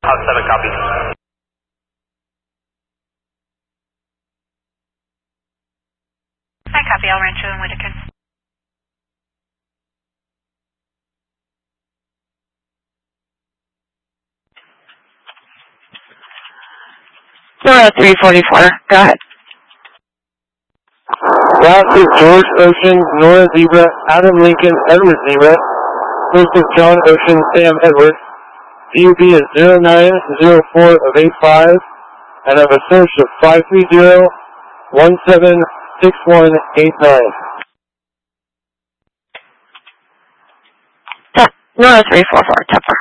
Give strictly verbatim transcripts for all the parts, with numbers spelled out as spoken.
Hot seven copy. I copy El Rancho and Whitaker. Nora three forty-four, go ahead. Last is George Ocean, Nora Zebra, Adam Lincoln, Edward Zebra. First is John Ocean, Sam Edward. D U B is zero nine zero four of eight five, and I have a search of five three zero one seven six one eight nine. Nora three four four, Tupper.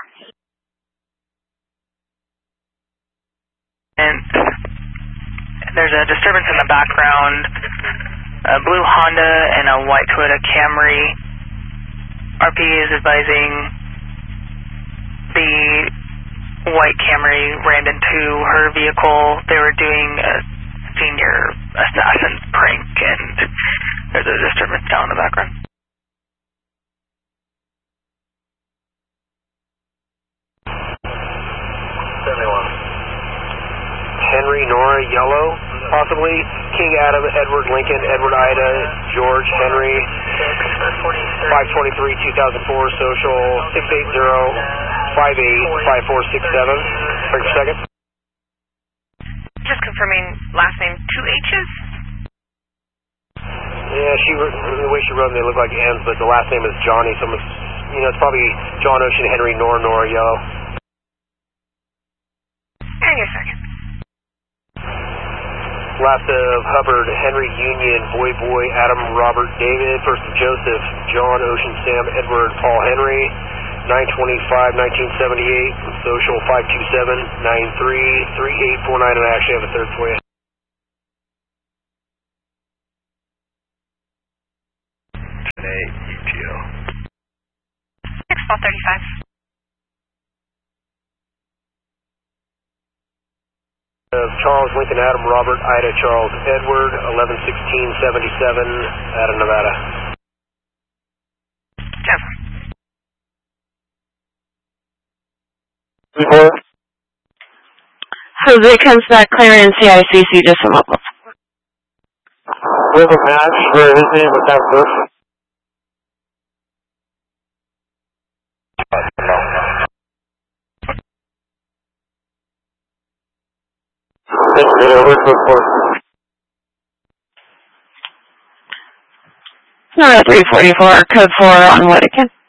And there's a disturbance in the background. A blue Honda and a white Toyota Camry. R P is advising the white Camry rammed into her vehicle. They were doing a senior assassin prank, and there's a disturbance down in the background. seventy-one. Henry, Nora, yellow, possibly. King Adam, Edward Lincoln, Edward Ida, George Henry. five twenty-three two thousand four, social six eight zero five eight five four six seven. Wait a second. Just confirming last name, two H's? Yeah, she the way she wrote them, they look like N's, but the last name is Johnny, so it's, you know, it's probably John Ocean, Henry, Nora, Nora, yellow. Hang on a second. Last of Hubbard, Henry Union, Boy Boy, Adam Robert David. First of Joseph, John Ocean Sam Edward Paul Henry. nine twenty-five nineteen seventy-eight. Social five two seven nine three three eight four nine, and I actually have a third for you. eight U T O. six twelve thirty-five. Of Charles Lincoln Adam Robert Ida Charles Edward, eleven sixteen seventy-seven, out of Nevada. Jennifer. Before? Jose comes back clearing C I C C just a moment. We have a match for his name with that first. Nora three forty-four, code four on Whitaker.